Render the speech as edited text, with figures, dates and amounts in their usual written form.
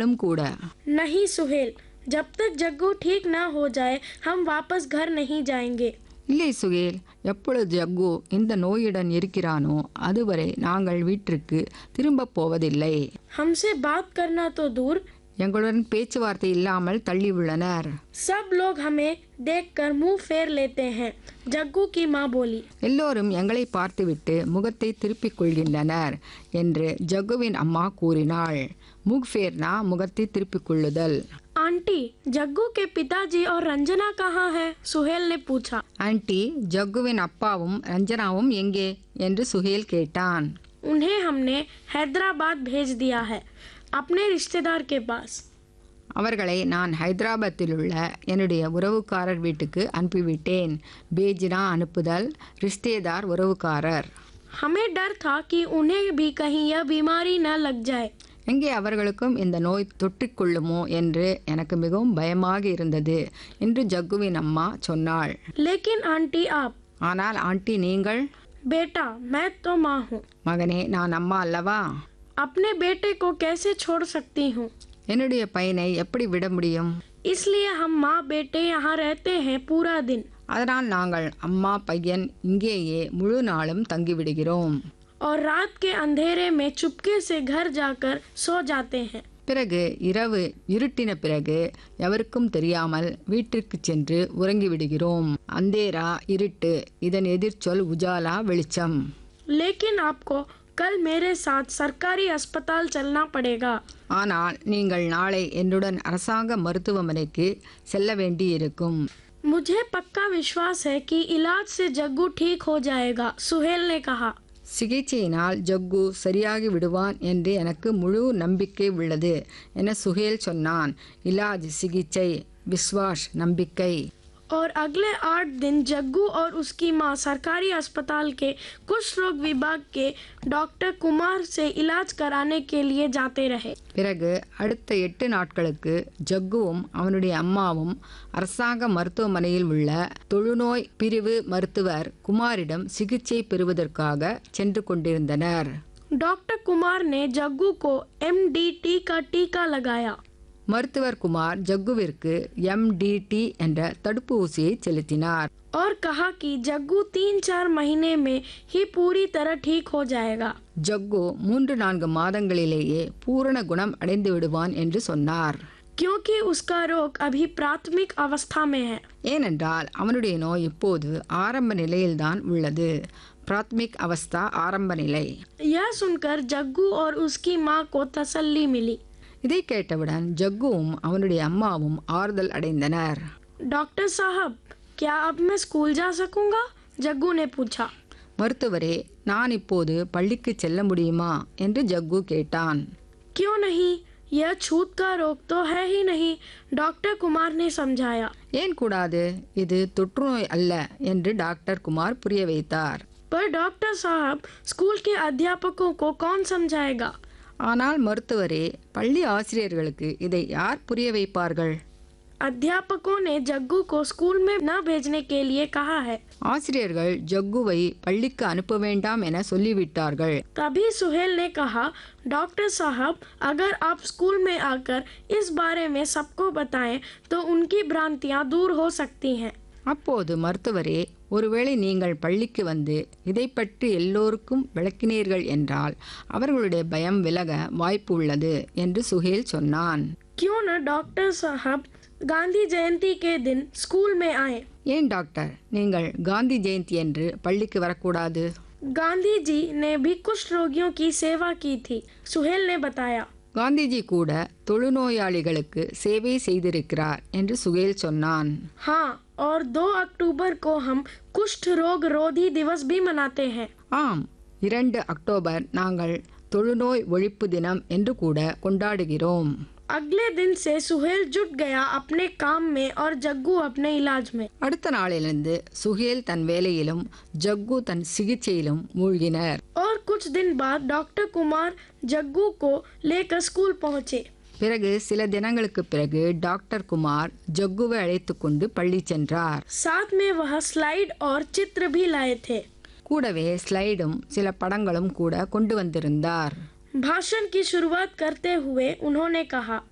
நீங்களும் கூட. नहीं सुहेल, जब तक जग्गू ठीक ना हो जाए हम वापस घर नहीं जाएंगे. இல்லை சுகேல், எப்பொழுது ஜக்கு இந்த நோயுடன் இருக்கிறானோ அதுவரை நாங்கள் வீட்டிற்கு திரும்பப் போவதில்லை. हमसे बात करना तो दूर, எங்களுடன் பேச்சுவார்த்தை இல்லாமல் தள்ளியுள்ளனர். सब लोग हमें देखकर मुंह फेर लेते हैं. जग्गू की माँ बोली. எல்லோரும் எங்களை பார்த்துவிட்டு முகத்தை திருப்பிக் கொள்கின்றனர் என்று ஜக்குவின் அம்மா கூறினாள். முக்ஃபேர்னா முகத்தை திருப்பிக் கொள்ளுதல். आंटी, जग्गू के पिताजी और रंजना कहाँ है? सुहेल ने पूछा. ஆண்டி, ஜக்குவின் அப்பாவும் ரஞ்சனாவும் எங்கே என்று சுஹேல் கேட்டான். उन्हें हमने हैदराबाद भेज दिया है, अपने रिश्तेदार के पास. அவர்களை நான் ஹைதராபாத்தில் உள்ள என்னுடைய உறவுக்காரர் வீட்டுக்கு அனுப்பிவிட்டேன். பேஜினா அனுப்புதல், ரிஷ்தேதார் உறவுக்காரர். हमें डर था कि उन्हें भी कहीं यह बीमारी न लग जाए. எங்கே அவர்களுக்கும் இந்த நோய் தொற்றிக்கொள்ளுமோ என்று எனக்கு மிகவும் பயமாக இருந்தது என்று ஜக்குவின் அம்மா சொன்னாள். लेकिन आंटी आप. ஆனால் ஆண்டி நீங்கள்? बेटा, मैं तो माँ हूँ. மகனே, நான் அம்மா அல்லவா? अपने बेटे को कैसे छोड़ सकती हूँ? என்னுடைய பையனை எப்படி விட முடியும்? इसलिए हम माँ बेटे यहाँ रहते हैं पूरा दिन. அதனால் நாங்கள் அம்மா பையன் இங்கேயே முழு நாளும் தங்கிவிடுகிறோம். और रात के अंधेरे में चुपके से घर जाकर सो जाते हैं. பிறகு இரவு இருட்டின பிறகு எவருக்கும் தெரியாமல் வீட்டிற்கு சென்று உறங்கிவிடுகிறோம். அந்தேரா இருட்டு, இதன் எதிர்ச்சொல் உஜாலா வெளிச்சம். लेकिन आपको कल मेरे साथ सरकारी अस्पताल चलना पड़ेगा. ஆனால் நீங்கள் நாளை என்னுடன் அரசாங்க மருத்துவமனைக்கு செல்ல வேண்டியிருக்கும். मुझे पक्का विश्वास है कि इलाज से जग्गू ठीक हो जाएगा, सुहेल ने कहा. சிகிச்சையினால் ஜக்கு சரியாகி விடுவான் என்று எனக்கு முழு நம்பிக்கை உள்ளது என சுஹேல் சொன்னான். இலாஜ் சிகிச்சை, விஸ்வாஸ் நம்பிக்கை. और अगले 8 दिन जग्गू और उसकी माँ सरकारी अस्पताल के कुष्ठ रोग विभाग के डॉक्टर कुमार से इलाज कराने के लिए जाते रहे. பிறகு அடுத்த 8 நாட்களுக்கு ஜக்குவும் அவனுடைய அம்மாவும் அரசாங்க மருத்துவமனையில் உள்ள தொழுநோய் பிரிவு மருத்துவர் குமாரிடம் சிகிச்சை பெறுவதற்காக சென்று கொண்டிருந்தனர். डॉक्टर कुमार ने जग्गू को MDT का टीका लगाया. மருத்துவர் குமார் ஜக்குவிற்கு MDT என்ற தடுப்பூசியை செலுத்தினார். और कहा कि जग्गू 3-4 महीने में ही पूरी तरह ठीक हो जाएगा. ஜக்கு 3-4 மாதங்களிலேயே பூரண குணம் அடைந்து விடுவான் என்று சொன்னார். क्योंकि उसका रोग अभी प्राथमिक अवस्था में है. ஏனென்றால் அவனுடைய நோய் இப்போது ஆரம்ப நிலையில்தான் உள்ளது. பிராத்மிக் அவஸ்தா ஆரம்ப நிலை. यह सुनकर जग्गू और उसकी माँ को तसल्ली मिली. இதை கேட்டவுடன் ஜக்குவும் அவனுடைய அம்மாவும் ஆறுதல் அடைந்தனர். डॉक्टर साहब, क्या अब मैं स्कूल जा सकूंगा? जग्गू ने पूछा. மருத்துவரே, நான் இப்போது பள்ளிக்கு செல்ல முடியுமா என்று ஜக்கு கேட்டான். क्यों नहीं, यह छूत का रोग तो है ही नहीं, डॉक्टर कुमार ने समझाया. ஏன் கூடாது, இது தொற்றுநோய் அல்ல என்று டாக்டர் குமார் புரிய வைத்தார். पर डॉक्टर साहब, स्कूल के अध्यापकों को कौन समझाएगा? ஆனால் மருத்துவரே, பள்ளி ஆசிரியர்களுக்கு இதை யார் புரிய வைப்பார்கள்? अध्यापकों ने जग्गू को स्कूल में न भेजने के लिए कहा है. ஆசிரியர்கள் ஜக்குவை பள்ளிக்கு அனுப்ப வேண்டாம் என சொல்லிவிட்டார்கள். तभी सुहेल ने कहा, डॉक्टर साहब, अगर आप स्कूल में आकर इस बारे में सबको बताएं तो उनकी भ्रांतियां दूर हो सकती हैं. அப்போது மருத்துவரே, ஒருவேளை நீங்கள் பள்ளிக்கு வந்து இதை பற்றி எல்லோருக்கும் விளக்கினீர்கள் என்றால் அவர்களுடைய பயம் விலக வாய்ப்பு உள்ளது என்று சுஹேல் சொன்னான். क्यों न डॉक्टर साहब गांधी जयंती के दिन स्कूल में आए. ஏன் டாக்டர், நீங்கள் காந்தி ஜெயந்தி என்று பள்ளிக்கு வரக்கூடாது? गांधी जी ने भी कुष्ठ रोगियों की सेवा की थी, सुहेल ने बताया. காந்திஜி கூட தொழுநோயாளிகளுக்கு சேவை செய்திருக்கிறார் என்று சுஹேல் சொன்னான். हाँ, और 2 अक्टूबर को हम कुष्ठ रोग रोधी दिवस भी मनाते हैं. ஆம், 2 அக்டோபர் நாங்கள் தொழுநோய் ஒழிப்பு தினம் என்று கூட கொண்டாடுகிறோம். अगले दिन से सुहेल जुट गया अपने काम में और जग्गू अपने इलाज में. அடுத்த நாளிலிருந்து சுஹேல் தன் வேலையிலும் ஜக்கு தன் சிகிச்சையிலும் மூழ்கினர். और कुछ दिन बाद डॉक्टर कुमार जग्गू को लेकर स्कूल पहुंचे. பிறகு சில தினங்களுக்கு பிறகு டாக்டர் குமார் ஜக்குவை அழைத்து கொண்டு பள்ளி சென்றார். साथ में वह स्लाइड और चित्र भी लाए थे. கூடவே ஸ்லைடும் சில படங்களும் கூட கொண்டு வந்திருந்தார். भाषण की शुरुआत करते हुए उन्होंने कहा,